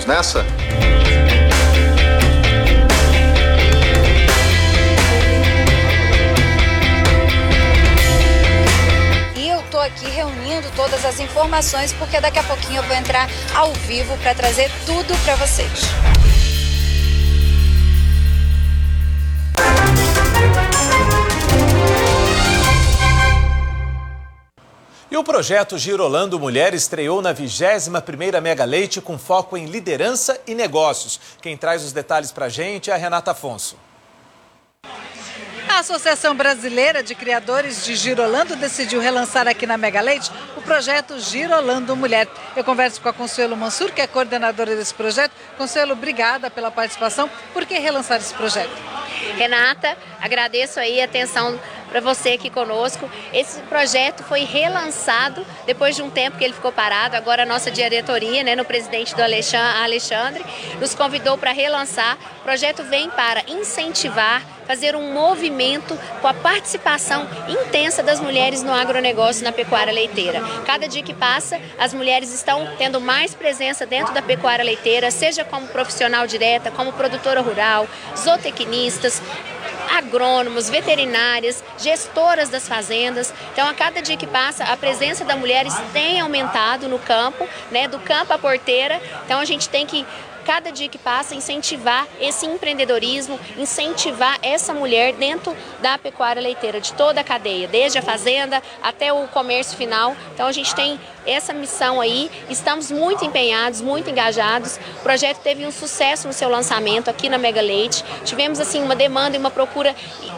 nessa? Estou aqui reunindo todas as informações porque daqui a pouquinho eu vou entrar ao vivo para trazer tudo para vocês. E o projeto Girolando Mulher estreou na 21ª Mega Leite com foco em liderança e negócios. Quem traz os detalhes para a gente é a Renata Afonso. A Associação Brasileira de Criadores de Girolando decidiu relançar aqui na Mega Leite o projeto Girolando Mulher. Eu converso com a Consuelo Mansur, que é coordenadora desse projeto. Consuelo, obrigada pela participação. Por que relançar esse projeto? Renata, agradeço aí a atenção para você aqui conosco. Esse projeto foi relançado depois de um tempo que ele ficou parado. Agora a nossa diretoria, no presidente do Alexandre, nos convidou para relançar. O projeto vem para incentivar, fazer um movimento com a participação intensa das mulheres no agronegócio, na pecuária leiteira. Cada dia que passa, as mulheres estão tendo mais presença dentro da pecuária leiteira, seja como profissional direta, como produtora rural, zootecnistas, agrônomos, veterinárias, gestoras das fazendas. Então, a cada dia que passa, a presença das mulheres tem aumentado no campo, do campo à porteira. Então, a gente tem que, cada dia que passa, incentivar esse empreendedorismo, incentivar essa mulher dentro da pecuária leiteira, de toda a cadeia, desde a fazenda até o comércio final. Então, a gente tem essa missão aí, estamos muito empenhados, muito engajados. O projeto teve um sucesso no seu lançamento aqui na Mega Leite. Tivemos, assim, uma demanda e uma procura,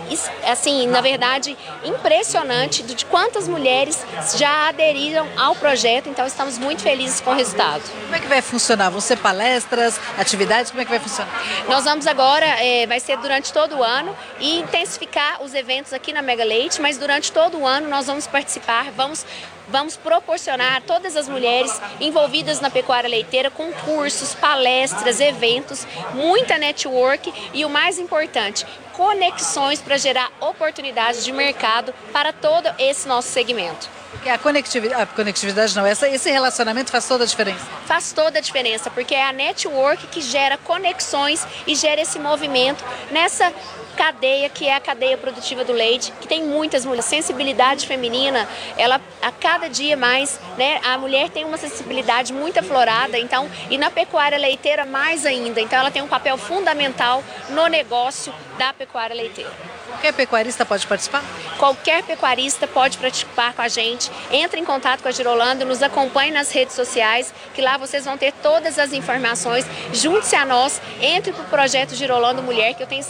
assim, na verdade, impressionante de quantas mulheres já aderiram ao projeto. Então, estamos muito felizes com o resultado. Como é que vai funcionar? Vão ser palestras, atividades? Como é que vai funcionar? Nós vamos agora, vai ser durante todo o ano, e intensificar os eventos aqui na Mega Leite, mas durante todo o ano nós vamos participar, vamos proporcionar a todas as mulheres envolvidas na pecuária leiteira com cursos, palestras, eventos, muita network e, o mais importante, conexões para gerar oportunidades de mercado para todo esse nosso segmento. Porque a conectividade não, esse relacionamento faz toda a diferença. Faz toda a diferença, porque é a network que gera conexões e gera esse movimento nessa cadeia que é a cadeia produtiva do leite, que tem muitas mulheres. Sensibilidade feminina, ela a cada dia mais, a mulher tem uma sensibilidade muito aflorada, então, e na pecuária leiteira mais ainda. Então, ela tem um papel fundamental no negócio da pecuária leiteira. Qualquer pecuarista pode participar? Qualquer pecuarista pode participar com a gente. Entre em contato com a Girolando, nos acompanhe nas redes sociais, que lá vocês vão ter todas as informações. Junte-se a nós, entre para o projeto Girolando Mulher, que eu tenho